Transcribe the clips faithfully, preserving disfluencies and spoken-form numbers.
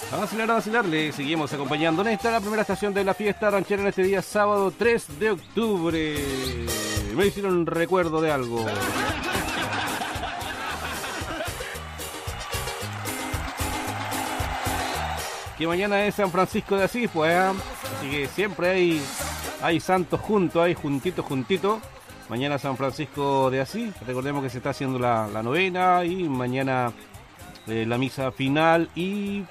A vacilar, a vacilar, le seguimos acompañando en esta, la primera estación de la fiesta ranchera en este día sábado tres de octubre. Me hicieron recuerdo de algo. Que mañana es San Francisco de Asís, pues, ¿eh? Así que siempre hay, hay santos juntos, hay juntitos, juntitos. Mañana San Francisco de Asís, recordemos que se está haciendo la, la novena y mañana eh, la misa final y...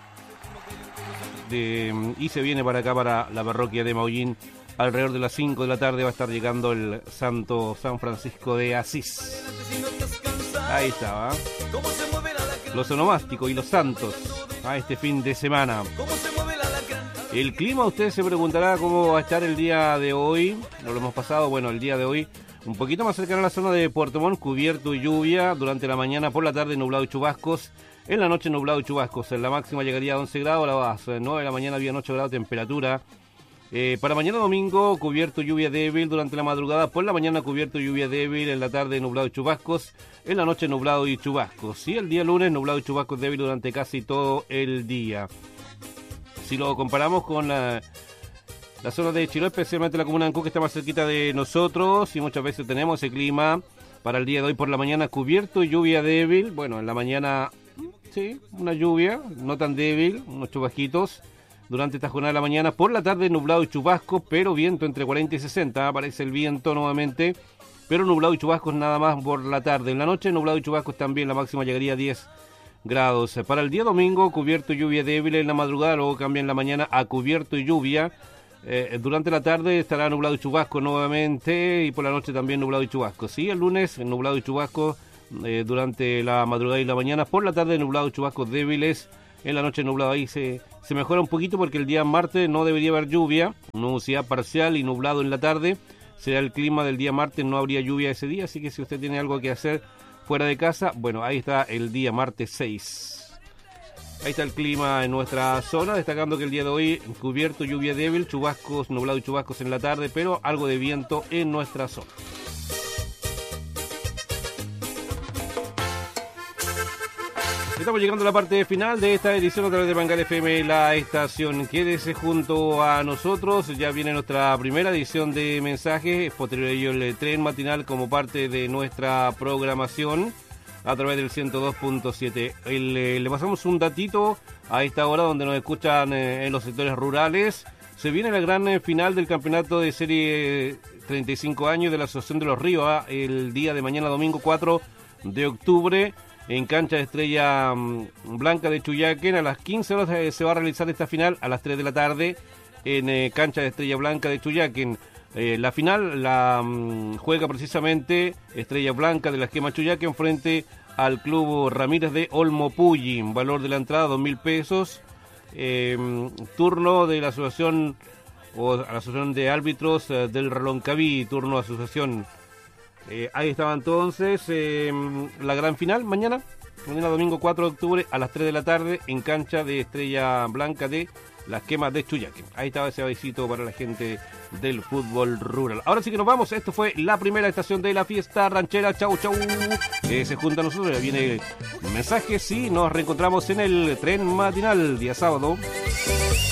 De, y se viene para acá, para la parroquia de Maullín. Alrededor de las cinco de la tarde va a estar llegando el santo San Francisco de Asís. Ahí estaba, ¿eh? Los onomásticos y los santos a este fin de semana. El clima, usted se preguntará cómo va a estar el día de hoy. No lo hemos pasado, bueno, el día de hoy un poquito más cercano a la zona de Puerto Montt, cubierto y lluvia. Durante la mañana, por la tarde, nublado y chubascos. En la noche nublado y chubascos, en la máxima llegaría a once grados, a las nueve de la mañana había ocho grados de temperatura. Eh, para mañana domingo, cubierto, lluvia débil durante la madrugada, por la mañana cubierto, lluvia débil, en la tarde nublado y chubascos, en la noche nublado y chubascos. Y el día lunes nublado y chubascos débil durante casi todo el día. Si lo comparamos con la, la zona de Chiloé, especialmente la comuna de Ancú, que está más cerquita de nosotros, y muchas veces tenemos ese clima para el día de hoy por la mañana cubierto y lluvia débil. Bueno, en la mañana... Sí, una lluvia, no tan débil, unos chubasquitos durante esta jornada de la mañana. Por la tarde nublado y chubascos, pero viento entre cuarenta y sesenta, aparece el viento nuevamente, pero nublado y chubascos nada más por la tarde. En la noche nublado y chubascos también, la máxima llegaría a diez grados. Para el día domingo, cubierto y lluvia débil en la madrugada, luego cambia en la mañana a cubierto y lluvia. Eh, durante la tarde estará nublado y chubascos nuevamente, y por la noche también nublado y chubascos. Sí, el lunes nublado y chubascos. Eh, durante la madrugada y la mañana, por la tarde nublado, chubascos débiles, en la noche nublado. Ahí se, se mejora un poquito porque el día martes no debería haber lluvia, nubosidad parcial y nublado en la tarde, será el clima del día martes, no habría lluvia ese día, así que si usted tiene algo que hacer fuera de casa, bueno, ahí está el día martes seis. Ahí está el clima en nuestra zona, destacando que el día de hoy cubierto, lluvia débil, chubascos, nublado y chubascos en la tarde, pero algo de viento en nuestra zona. Estamos llegando a la parte final de esta edición a través de Bangal F M, la estación. Quédese junto a nosotros, ya viene nuestra primera edición de mensajes, posterior a ello el tren matinal como parte de nuestra programación a través del ciento dos punto siete. El, eh, le pasamos un datito a esta hora donde nos escuchan eh, en los sectores rurales. Se viene la gran eh, final del campeonato de serie treinta y cinco años de la Asociación de los Ríos, ¿eh? El día de mañana domingo cuatro de octubre. En cancha de Estrella Blanca de Chuyaquén, a las quince horas eh, se va a realizar esta final, a las tres de la tarde en eh, cancha de Estrella Blanca de Chuyaquén. Eh, la final la um, juega precisamente Estrella Blanca de la Esquema Chuyaquén frente al Club Ramírez de Olmo Pulli. Valor de la entrada dos mil pesos. Eh, turno de la asociación o la asociación de árbitros eh, del Reloncaví, turno de asociación. Eh, ahí estaba entonces eh, la gran final mañana, mañana domingo cuatro de octubre a las tres de la tarde en cancha de Estrella Blanca de las Quemas de Chuyaquén. Ahí estaba ese avisito para la gente del fútbol rural. Ahora sí que nos vamos, esto fue la primera estación de la fiesta ranchera. Chau, chau. Eh, se junta a nosotros, ya viene mensajes y nos reencontramos en el tren matinal día sábado.